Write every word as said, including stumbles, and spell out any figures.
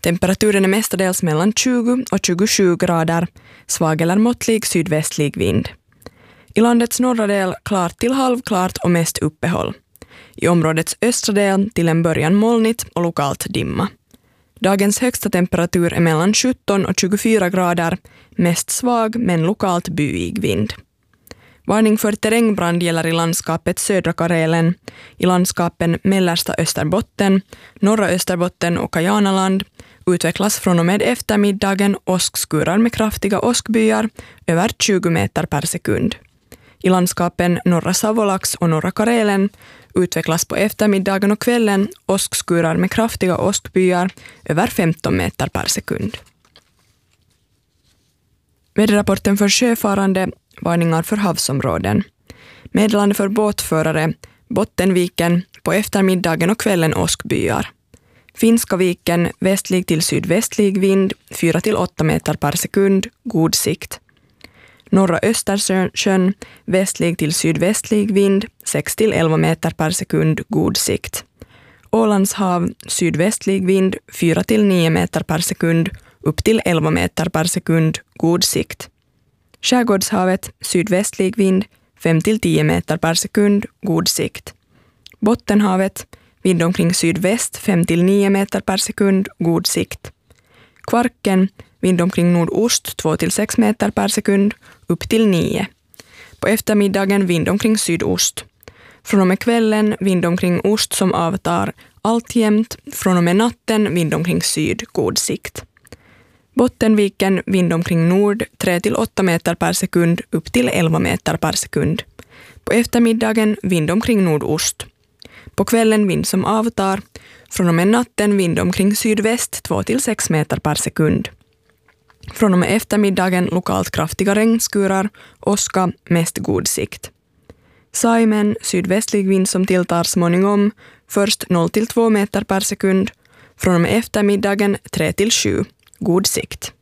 Temperaturen är mestadels mellan tjugo och tjugosju grader, svag eller måttlig sydvästlig vind. I landets norra del klart till halvklart och mest uppehåll. I områdets östra del till en början molnigt och lokalt dimma. Dagens högsta temperatur är mellan sjutton och tjugofyra grader, mest svag men lokalt byig vind. Varning för terrängbrand gäller i landskapet södra Karelen, i landskapen mellersta Österbotten, norra Österbotten och Kajanaland utvecklas från och med eftermiddagen åskskurar med kraftiga åskbyar över tjugo meter per sekund. I landskapen norra Savolax och norra Karelen utvecklas på eftermiddagen och kvällen åskskurar med kraftiga åskbyar över femton meter per sekund. Väderrapporten för sjöfarande, varningar för havsområden. Meddelande för båtförare, Bottenviken, på eftermiddagen och kvällen åskbyar. Finska viken, västlig till sydvästlig vind, fyra till åtta meter per sekund, god sikt. Norra Östersjön, västlig till sydvästlig vind, sex till elva meter per sekund, god sikt. Ålands hav, sydvästlig vind, fyra till nio meter per sekund, upp till elva meter per sekund, god sikt. Skärgårdshavet, sydvästlig vind, fem till tio meter per sekund, god sikt. Bottenhavet, vind omkring sydväst, fem till nio meter per sekund, god sikt. Kvarken, vind omkring nordost, två till sex meter per sekund, upp till nio. På eftermiddagen vind omkring sydost. Från och med kvällen vind omkring ost som avtar, alltjämt, från och med natten vind omkring syd, god sikt. Bottenviken, vind omkring nord, tre till åtta meter per sekund, upp till elva meter per sekund. På eftermiddagen vind omkring nordost. På kvällen vind som avtar, från och med natten vind omkring sydväst, två till sex meter per sekund. Från och med eftermiddagen lokalt kraftiga regnskurar, åska, mest god sikt. Saimen, sydvästlig vind som tilltar småningom, först noll till två meter per sekund. Från och med eftermiddagen tre till sju, god sikt.